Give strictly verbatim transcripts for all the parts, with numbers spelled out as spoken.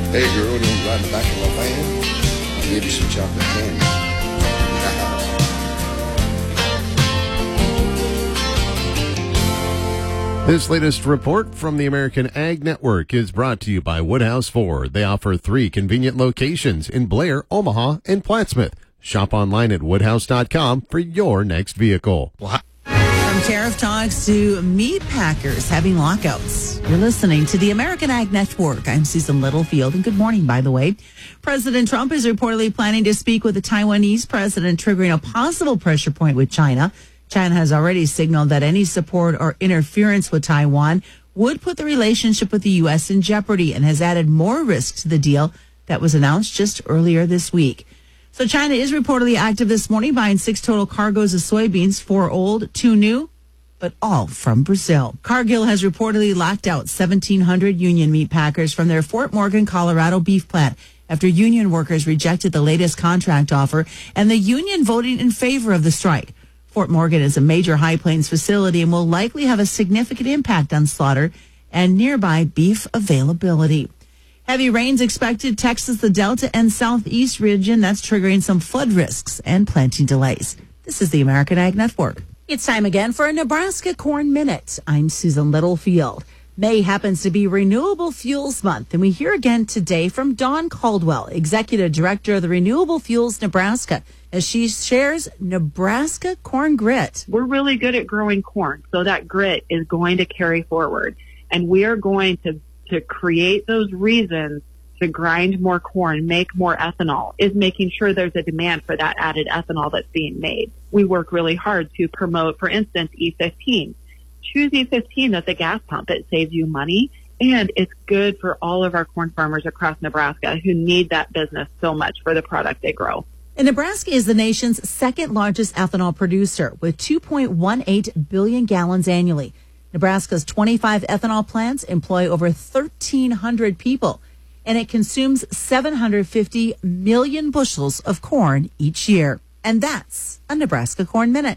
Hey girl, you want to ride in the back of my van? I'll give you some chocolate candy. This latest report from the American Ag Network is brought to you by Woodhouse Ford. They offer three convenient locations in Blair, Omaha, and Plattsmouth. Shop online at woodhouse dot com for your next vehicle. From tariff talks to meat packers having lockouts. You're listening to the American Ag Network. I'm Susan Littlefield, and good morning, by the way. President Trump is reportedly planning to speak with the Taiwanese president, triggering a possible pressure point with China. China has already signaled that any support or interference with Taiwan would put the relationship with the U S in jeopardy and has added more risk to the deal that was announced just earlier this week. So China is reportedly active this morning, buying six total cargoes of soybeans, four old, two new, but all from Brazil. Cargill has reportedly locked out seventeen hundred union meat packers from their Fort Morgan, Colorado beef plant after union workers rejected the latest contract offer and the union voting in favor of the strike. Fort Morgan is a major High Plains facility and will likely have a significant impact on slaughter and nearby beef availability. Heavy rains expected Texas, the Delta, and Southeast region. That's triggering some flood risks and planting delays. This is the American Ag Network. It's time again for a Nebraska Corn Minute. I'm Susan Littlefield. May happens to be Renewable Fuels Month, and we hear again today from Dawn Caldwell, Executive Director of the Renewable Fuels Nebraska, as she shares Nebraska Corn Grit. We're really good at growing corn, so that grit is going to carry forward, and we are going to, to create those reasons to grind more corn, make more ethanol, is making sure there's a demand for that added ethanol that's being made. We work really hard to promote, for instance, E fifteen. Choose E fifteen at the gas pump. It saves you money, and it's good for all of our corn farmers across Nebraska who need that business so much for the product they grow. And Nebraska is the nation's second largest ethanol producer with two point one eight billion gallons annually. Nebraska's twenty-five ethanol plants employ over thirteen hundred people, and it consumes seven hundred fifty million bushels of corn each year. And that's a Nebraska Corn Minute.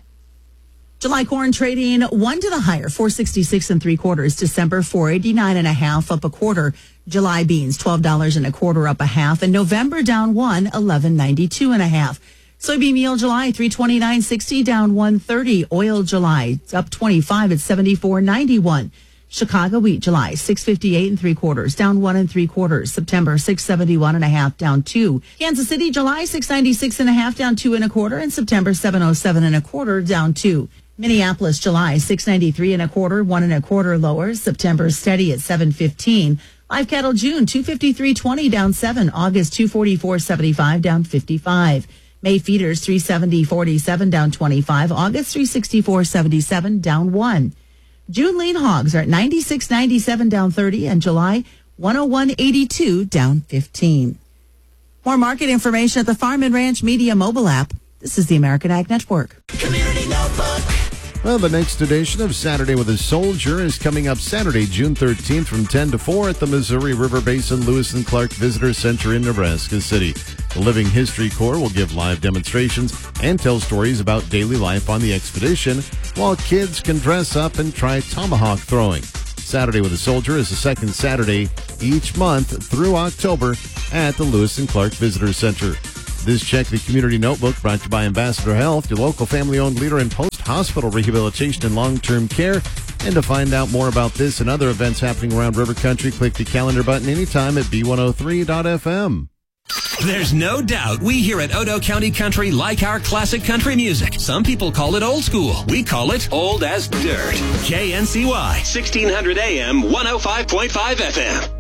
July corn trading one to the higher, four sixty-six and three quarters. December, four eighty-nine and a half, up a quarter. July beans, twelve dollars and a quarter, up a half. And November down one, eleven ninety-two and a half. Soybean meal July, three twenty-nine sixty, down one thirty. Oil July, up twenty-five at seventy-four ninety-one. Chicago wheat July, six fifty-eight and three quarters, down one and three quarters. September, six seventy-one and a half, down two. Kansas City July, six ninety-six and a half, down two and a quarter. And September, seven oh seven and a quarter, down two. Minneapolis, July, six ninety-three and a quarter, one and a quarter lower. September, steady at seven fifteen. Live cattle June, two fifty-three twenty, down seven. August, two forty-four seventy-five, down fifty-five. May feeders, three seventy forty-seven, down twenty-five. August, three sixty-four seventy-seven, down one. June lean hogs are at ninety-six ninety-seven, down thirty. And July, one oh one eighty-two, down fifteen. More market information at the Farm and Ranch Media mobile app. This is the American Ag Network. Community Notebook. Well, the next edition of Saturday with a Soldier is coming up Saturday, June thirteenth from ten to four at the Missouri River Basin Lewis and Clark Visitor Center in Nebraska City. The Living History Corps will give live demonstrations and tell stories about daily life on the expedition, while kids can dress up and try tomahawk throwing. Saturday with a Soldier is the second Saturday each month through October at the Lewis and Clark Visitor Center. This Check the Community Notebook brought to you by Ambassador Health, your local family-owned leader in post-hospital rehabilitation and long-term care. And to find out more about this and other events happening around River Country, click the calendar button anytime at B one oh three dot F M. There's no doubt we here at Odo County Country like our classic country music. Some people call it old school. We call it old as dirt. K N C Y, sixteen hundred A M, one oh five point five F M.